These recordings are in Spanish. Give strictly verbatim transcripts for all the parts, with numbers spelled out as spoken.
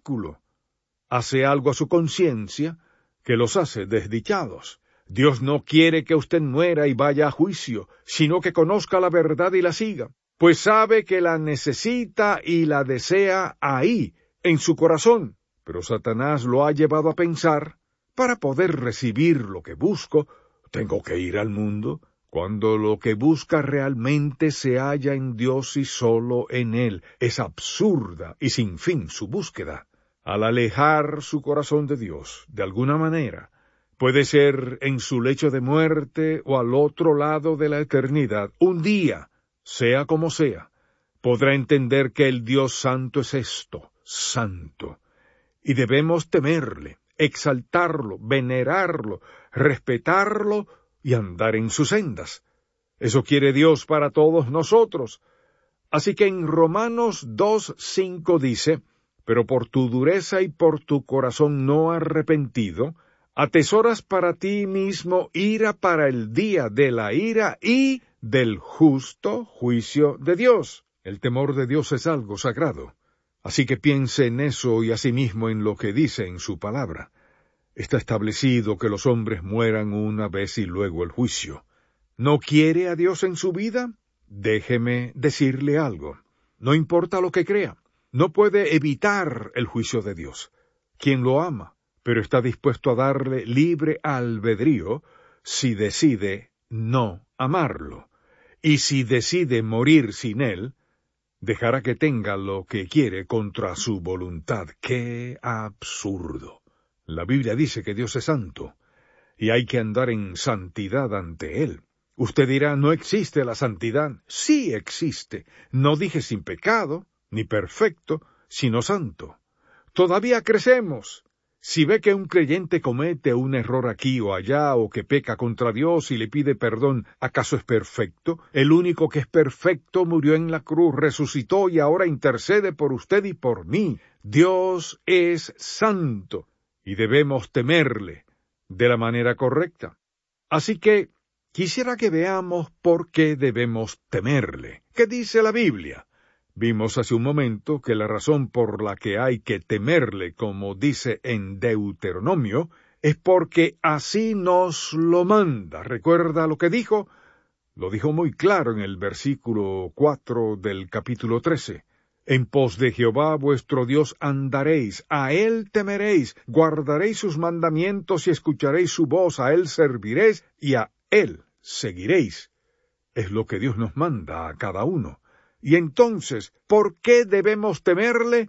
ridículo. Hace algo a su conciencia que los hace desdichados. Dios no quiere que usted muera y vaya a juicio, sino que conozca la verdad y la siga, pues sabe que la necesita y la desea ahí, en su corazón. Pero Satanás lo ha llevado a pensar, para poder recibir lo que busco, tengo que ir al mundo, cuando lo que busca realmente se halla en Dios y solo en Él. Es absurda y sin fin su búsqueda. Al alejar su corazón de Dios, de alguna manera, puede ser en su lecho de muerte o al otro lado de la eternidad, un día, sea como sea, podrá entender que el Dios santo es esto, santo, y debemos temerle, exaltarlo, venerarlo, respetarlo y andar en sus sendas. Eso quiere Dios para todos nosotros. Así que en Romanos dos cinco dice, pero por tu dureza y por tu corazón no arrepentido, atesoras para ti mismo ira para el día de la ira y del justo juicio de Dios. El temor de Dios es algo sagrado. Así que piense en eso y asimismo en lo que dice en su palabra. Está establecido que los hombres mueran una vez y luego el juicio. ¿No quiere a Dios en su vida? Déjeme decirle algo. No importa lo que crea, no puede evitar el juicio de Dios. Quien lo ama, pero está dispuesto a darle libre albedrío si decide no amarlo. Y si decide morir sin él, dejará que tenga lo que quiere contra su voluntad. ¡Qué absurdo! La Biblia dice que Dios es santo, y hay que andar en santidad ante Él. Usted dirá, ¿no existe la santidad? Sí existe. No dije sin pecado, ni perfecto, sino santo. Todavía crecemos. Si ve que un creyente comete un error aquí o allá, o que peca contra Dios y le pide perdón, ¿acaso es perfecto? El único que es perfecto murió en la cruz, resucitó y ahora intercede por usted y por mí. Dios es santo. Y debemos temerle de la manera correcta. Así que quisiera que veamos por qué debemos temerle. ¿Qué dice la Biblia? Vimos hace un momento que la razón por la que hay que temerle, como dice en Deuteronomio, es porque así nos lo manda. ¿Recuerda lo que dijo? Lo dijo muy claro en el versículo cuatro del capítulo trece. En pos de Jehová vuestro Dios andaréis, a Él temeréis, guardaréis sus mandamientos y escucharéis su voz, a Él serviréis y a Él seguiréis. Es lo que Dios nos manda a cada uno. Y entonces, ¿por qué debemos temerle?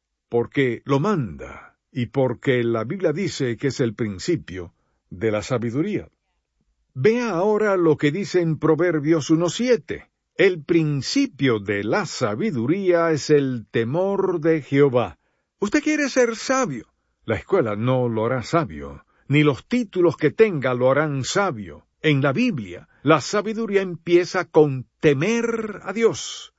Porque lo manda, y porque la Biblia dice que es el principio de la sabiduría. Vea ahora lo que dice en Proverbios uno siete. El principio de la sabiduría es el temor de Jehová. Usted quiere ser sabio. La escuela no lo hará sabio, ni los títulos que tenga lo harán sabio. En la Biblia, la sabiduría empieza con temer a Dios.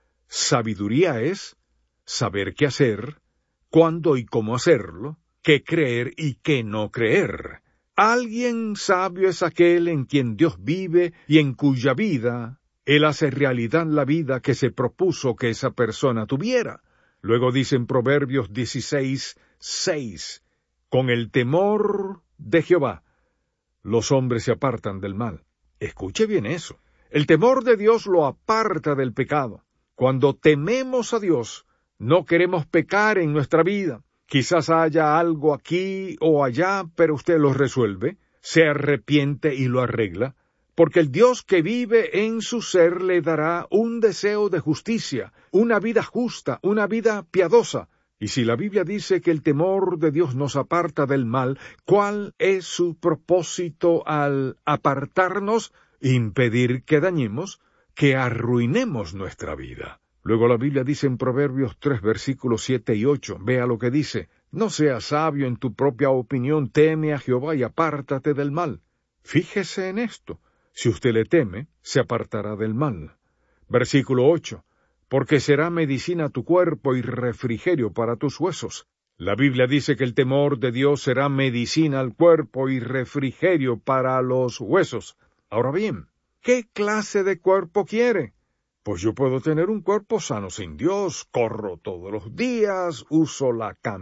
Sabiduría es saber qué hacer, cuándo y cómo hacerlo, qué creer y qué no creer. Alguien sabio es aquel en quien Dios vive y en cuya vida Él hace realidad la vida que se propuso que esa persona tuviera. Luego dice en Proverbios dieciséis seis, con el temor de Jehová, los hombres se apartan del mal. Escuche bien eso. El temor de Dios lo aparta del pecado. Cuando tememos a Dios, no queremos pecar en nuestra vida. Quizás haya algo aquí o allá, pero usted lo resuelve, se arrepiente y lo arregla, porque el Dios que vive en su ser le dará un deseo de justicia, una vida justa, una vida piadosa. Y si la Biblia dice que el temor de Dios nos aparta del mal, ¿cuál es su propósito al apartarnos? Impedir que dañemos, que arruinemos nuestra vida. Luego la Biblia dice en Proverbios tres, versículos siete y ocho, vea lo que dice, no seas sabio en tu propia opinión, teme a Jehová y apártate del mal. Fíjese en esto, si usted le teme, se apartará del mal. Versículo ocho, porque será medicina a tu cuerpo y refrigerio para tus huesos. La Biblia dice que el temor de Dios será medicina al cuerpo y refrigerio para los huesos. Ahora bien, ¿qué clase de cuerpo quiere? Pues yo puedo tener un cuerpo sano sin Dios, corro todos los días, uso la cama